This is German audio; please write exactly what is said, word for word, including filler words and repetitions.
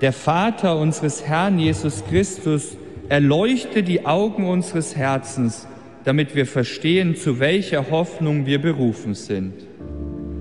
Der Vater unseres Herrn Jesus Christus erleuchte die Augen unseres Herzens, damit wir verstehen, zu welcher Hoffnung wir berufen sind.